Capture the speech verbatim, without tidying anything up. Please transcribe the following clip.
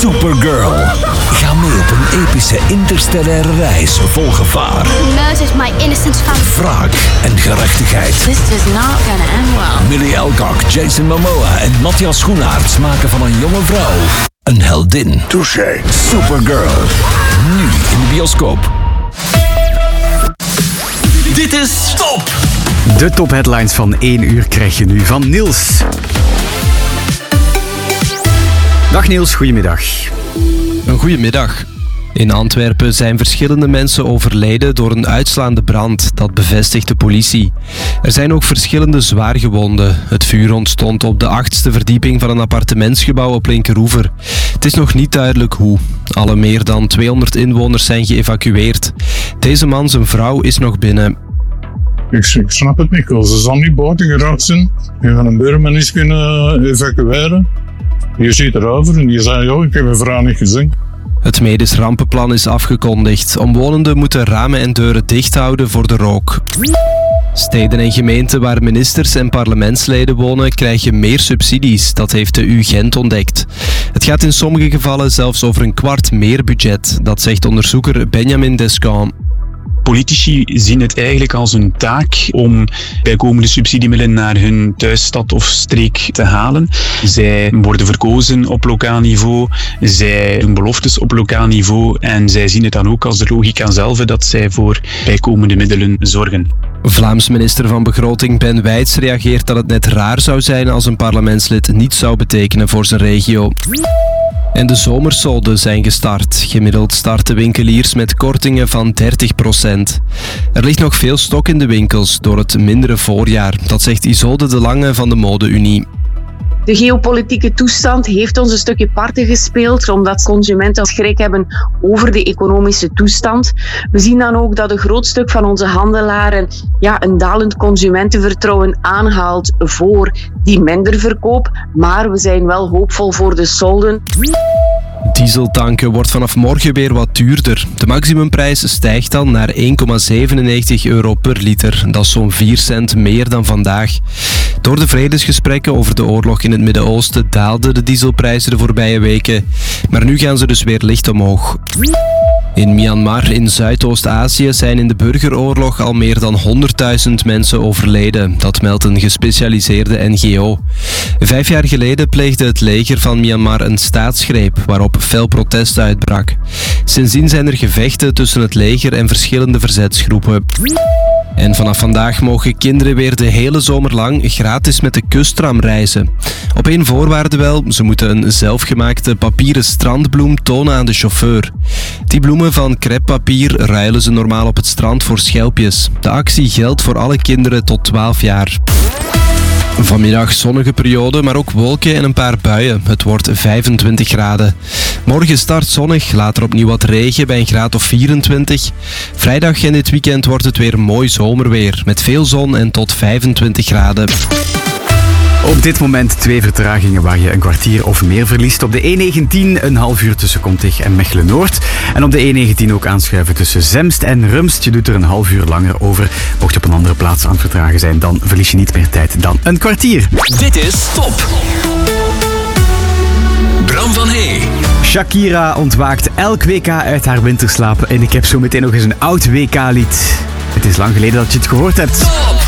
Supergirl. Ga mee op een epische interstellaire reis vol gevaar, Murders my innocent family. wraak en gerechtigheid. This is not gonna end well. Millie Alcock, Jason Momoa en Matthias Schoenaerts maken van een jonge vrouw een heldin. Touché. Supergirl. Nu in de bioscoop. Dit is Top! De topheadlines van één uur krijg je nu van Niels. Dag Niels, goedemiddag. Een goedemiddag. In Antwerpen zijn verschillende mensen overleden door een uitslaande brand, dat bevestigt de politie. Er zijn ook verschillende zwaargewonden. Het vuur ontstond op de achtste verdieping van een appartementsgebouw op Linkeroever. Het is nog niet duidelijk hoe. Alle meer dan tweehonderd inwoners zijn geëvacueerd. Deze man, zijn vrouw, is nog binnen. Ik, ik snap het niet. Ze zal niet buiten geraakt zijn. Je van een buurman is kunnen evacueren. Je ziet erover en je zei, joh, ik heb mijn vrouw niet gezien. Het medisch rampenplan is afgekondigd. Omwonenden moeten ramen en deuren dicht houden voor de rook. Steden en gemeenten waar ministers en parlementsleden wonen krijgen meer subsidies. Dat heeft de U Gent ontdekt. Het gaat in sommige gevallen zelfs over een kwart meer budget. Dat zegt onderzoeker Benjamin Descamps. Politici zien het eigenlijk als een taak om bijkomende subsidiemiddelen naar hun thuisstad of streek te halen. Zij worden verkozen op lokaal niveau, zij doen beloftes op lokaal niveau en zij zien het dan ook als de logica zelf dat zij voor bijkomende middelen zorgen. Vlaams minister van Begroting Ben Wijts reageert dat het net raar zou zijn als een parlementslid niets zou betekenen voor zijn regio. En de zomersolden zijn gestart. Gemiddeld starten winkeliers met kortingen van dertig procent. Er ligt nog veel stok in de winkels door het mindere voorjaar. Dat zegt Isolde de Lange van de Mode-Unie. De geopolitieke toestand heeft ons een stukje parten gespeeld, omdat consumenten schrik hebben over de economische toestand. We zien dan ook dat een groot stuk van onze handelaren ja, een dalend consumentenvertrouwen aanhaalt voor die minder verkoop. Maar we zijn wel hoopvol voor de solden. Dieseltanken wordt vanaf morgen weer wat duurder. De maximumprijs stijgt dan naar één komma zevenennegentig euro per liter. Dat is zo'n vier cent meer dan vandaag. Door de vredesgesprekken over de oorlog in het Midden-Oosten daalden de dieselprijzen de voorbije weken. Maar nu gaan ze dus weer licht omhoog. In Myanmar in Zuidoost-Azië zijn in de burgeroorlog al meer dan honderdduizend mensen overleden. Dat meldt een gespecialiseerde N G O. Vijf jaar geleden pleegde het leger van Myanmar een staatsgreep waarop fel protest uitbrak. Sindsdien zijn er gevechten tussen het leger en verschillende verzetsgroepen. En vanaf vandaag mogen kinderen weer de hele zomer lang gratis met de kusttram reizen. Op één voorwaarde wel, ze moeten een zelfgemaakte papieren strandbloem tonen aan de chauffeur. Die bloemen van crêpepapier ruilen ze normaal op het strand voor schelpjes. De actie geldt voor alle kinderen tot twaalf jaar. Vanmiddag zonnige periode, maar ook wolken en een paar buien. Het wordt vijfentwintig graden. Morgen start zonnig, later opnieuw wat regen bij een graad of vierentwintig. Vrijdag en dit weekend wordt het weer mooi zomerweer, met veel zon en tot vijfentwintig graden. Op dit moment twee vertragingen waar je een kwartier of meer verliest. Op de E negentien een half uur tussen Kontig en Mechelen-Noord. En op de E negentien ook aanschuiven tussen Zemst en Rumst. Je doet er een half uur langer over. Mocht je op een andere plaats aan het vertragen zijn, dan verlies je niet meer tijd dan een kwartier. Dit is Top! Bram van Hey. Shakira ontwaakt elk W K uit haar winterslaap. En ik heb zo meteen nog eens een oud W K-lied. Het is lang geleden dat je het gehoord hebt. Top!